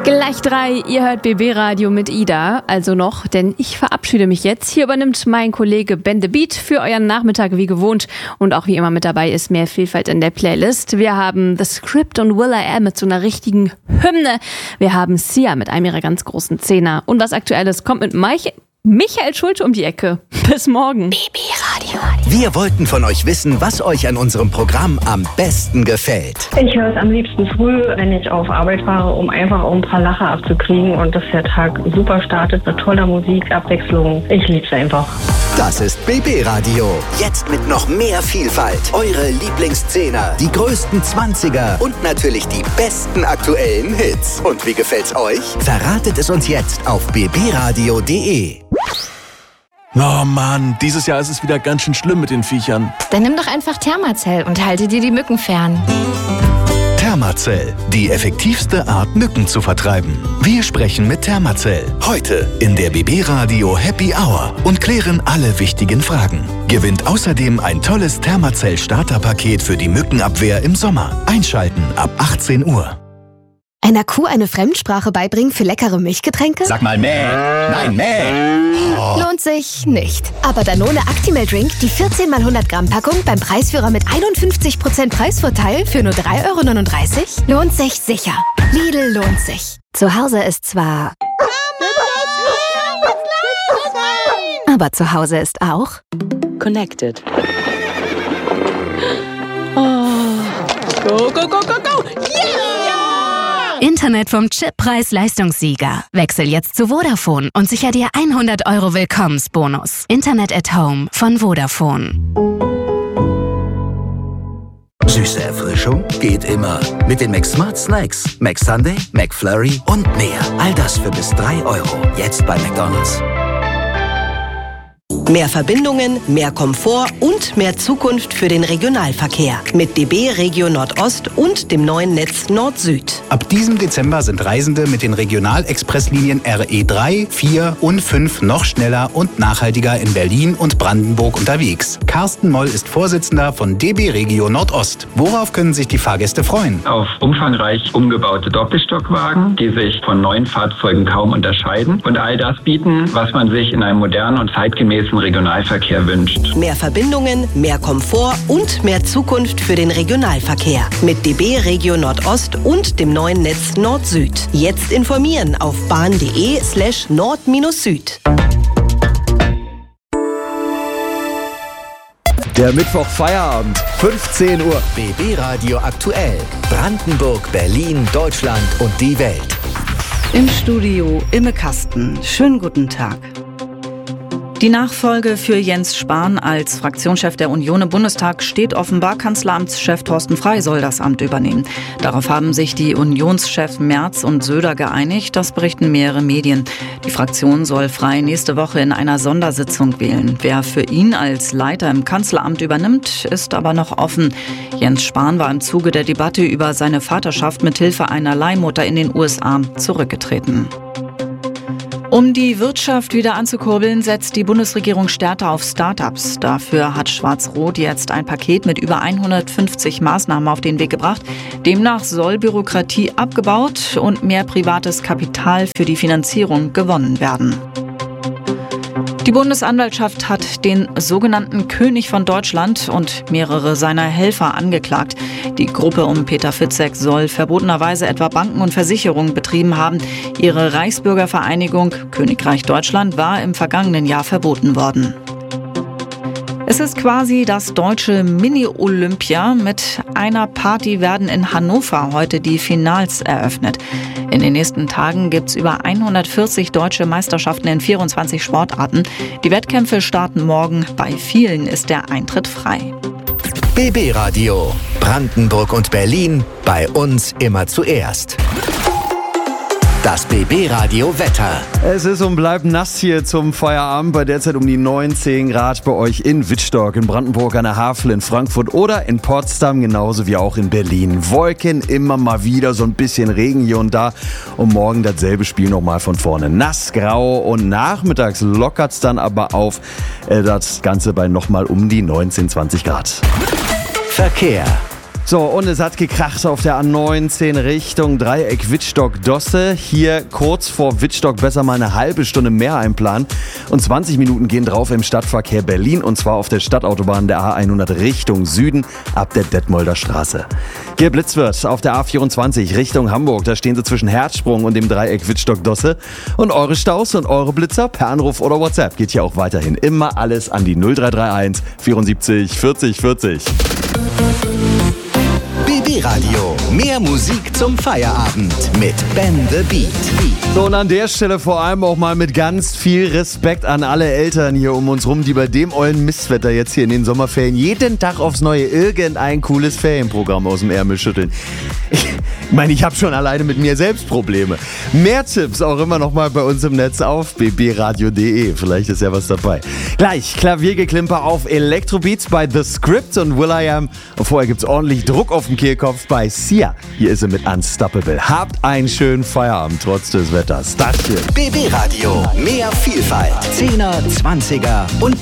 Gleich 3, ihr hört BB Radio mit Ida, also noch, denn ich verabschiede mich jetzt. Hier übernimmt mein Kollege Ben the Beat für euren Nachmittag wie gewohnt und auch wie immer mit dabei ist mehr Vielfalt in der Playlist. Wir haben The Script und will.i.am mit so einer richtigen Hymne. Wir haben Sia mit einem ihrer ganz großen Zehner und was Aktuelles kommt mit Michael Schulte um die Ecke. Bis morgen. BB Radio. Wir wollten von euch wissen, was euch an unserem Programm am besten gefällt. Ich höre es am liebsten früh, wenn ich auf Arbeit fahre, um einfach ein paar Lacher abzukriegen und dass der Tag super startet mit toller Musik, Abwechslung. Ich liebe es einfach. Das ist BB Radio. Jetzt mit noch mehr Vielfalt. Eure Lieblingszehner, die größten 20er und natürlich die besten aktuellen Hits. Und wie gefällt's euch? Verratet es uns jetzt auf bbradio.de. Oh Mann, dieses Jahr ist es wieder ganz schön schlimm mit den Viechern. Dann nimm doch einfach Thermacell und halte dir die Mücken fern. Thermacell, die effektivste Art, Mücken zu vertreiben. Wir sprechen mit Thermacell. Heute in der BB Radio Happy Hour und klären alle wichtigen Fragen. Gewinnt außerdem ein tolles Thermacell Starterpaket für die Mückenabwehr im Sommer. Einschalten ab 18 Uhr. Einer Kuh eine Fremdsprache beibringen für leckere Milchgetränke? Sag mal mäh. Nein, mäh. Oh. Lohnt sich nicht. Aber Danone Actimel Drink, die 14 x 100 Gramm Packung beim Preisführer mit 51% Preisvorteil für nur 3,39 €? Lohnt sich sicher. Lidl lohnt sich. Zu Hause ist zwar... aber zu Hause ist auch... Connected. Oh. Go, go, go, go, go! Yeah! Internet vom Chip Preis-Leistungssieger. Wechsel jetzt zu Vodafone und sicher dir 100 € Willkommensbonus. Internet at Home von Vodafone. Süße Erfrischung geht immer. Mit den McSmart Snacks. McSunday, McFlurry und mehr. All das für bis 3 €. Jetzt bei McDonald's. Mehr Verbindungen, mehr Komfort und mehr Zukunft für den Regionalverkehr. Mit DB Regio Nordost und dem neuen Netz Nord-Süd. Ab diesem Dezember sind Reisende mit den Regionalexpresslinien RE3, 4 und 5 noch schneller und nachhaltiger in Berlin und Brandenburg unterwegs. Carsten Moll ist Vorsitzender von DB Regio Nordost. Worauf können sich die Fahrgäste freuen? Auf umfangreich umgebaute Doppelstockwagen, die sich von neuen Fahrzeugen kaum unterscheiden und all das bieten, was man sich in einem modernen und zeitgemäßen Regionalverkehr wünscht. Mehr Verbindungen, mehr Komfort und mehr Zukunft für den Regionalverkehr. Mit DB Regio Nordost und dem neuen Netz Nord-Süd. Jetzt informieren auf bahn.de/nord-süd. Der Mittwoch Feierabend, 15 Uhr. BB Radio aktuell. Brandenburg, Berlin, Deutschland und die Welt. Im Studio Imme Kasten. Schönen guten Tag. Die Nachfolge für Jens Spahn als Fraktionschef der Union im Bundestag steht offenbar. Kanzleramtschef Thorsten Frey soll das Amt übernehmen. Darauf haben sich die Unionschefs Merz und Söder geeinigt. Das berichten mehrere Medien. Die Fraktion soll Frey nächste Woche in einer Sondersitzung wählen. Wer für ihn als Leiter im Kanzleramt übernimmt, ist aber noch offen. Jens Spahn war im Zuge der Debatte über seine Vaterschaft mithilfe einer Leihmutter in den USA zurückgetreten. Um die Wirtschaft wieder anzukurbeln, setzt die Bundesregierung stärker auf Start-ups. Dafür hat Schwarz-Rot jetzt ein Paket mit über 150 Maßnahmen auf den Weg gebracht. Demnach soll Bürokratie abgebaut und mehr privates Kapital für die Finanzierung gewonnen werden. Die Bundesanwaltschaft hat den sogenannten König von Deutschland und mehrere seiner Helfer angeklagt. Die Gruppe um Peter Fitzek soll verbotenerweise etwa Banken und Versicherungen betrieben haben. Ihre Reichsbürgervereinigung Königreich Deutschland war im vergangenen Jahr verboten worden. Es ist quasi das deutsche Mini-Olympia. Mit einer Party werden in Hannover heute die Finals eröffnet. In den nächsten Tagen gibt es über 140 deutsche Meisterschaften in 24 Sportarten. Die Wettkämpfe starten morgen. Bei vielen ist der Eintritt frei. BB Radio. Brandenburg und Berlin. Bei uns immer zuerst. Das BB Radio Wetter. Es ist und bleibt nass hier zum Feierabend. Bei derzeit um die 19 Grad bei euch in Wittstock, in Brandenburg an der Havel, in Frankfurt oder in Potsdam, genauso wie auch in Berlin. Wolken, immer mal wieder so ein bisschen Regen hier und da. Und morgen dasselbe Spiel nochmal von vorne. Nass, grau und nachmittags lockert es dann aber auf. Das Ganze bei nochmal um die 19, 20 Grad. Verkehr. So, und es hat gekracht auf der A19 Richtung Dreieck Wittstock-Dosse. Hier kurz vor Wittstock besser mal eine halbe Stunde mehr einplanen. Und 20 Minuten gehen drauf im Stadtverkehr Berlin. Und zwar auf der Stadtautobahn der A100 Richtung Süden ab der Detmolder Straße. Geblitzt wird auf der A24 Richtung Hamburg. Da stehen sie zwischen Herzsprung und dem Dreieck Wittstock-Dosse. Und eure Staus und eure Blitzer per Anruf oder WhatsApp geht hier auch weiterhin. Immer alles an die 0331 74 40 40. BB Radio. Mehr Musik zum Feierabend mit Ben the Beat. So, und an der Stelle vor allem auch mal mit ganz viel Respekt an alle Eltern hier um uns rum, die bei dem ollen Mistwetter jetzt hier in den Sommerferien jeden Tag aufs Neue irgendein cooles Ferienprogramm aus dem Ärmel schütteln. Ich meine, ich habe schon alleine mit mir selbst Probleme. Mehr Tipps auch immer noch mal bei uns im Netz auf bbradio.de. Vielleicht ist ja was dabei. Gleich Klaviergeklimper auf Electrobeats bei The Script und will.i.am. Und vorher gibt's ordentlich Druck auf dem Kehlkopf bei Sia. Hier ist sie mit Unstoppable. Habt einen schönen Feierabend trotz des Wetters. Das hier. BB Radio. Mehr Vielfalt. 10er, 20er und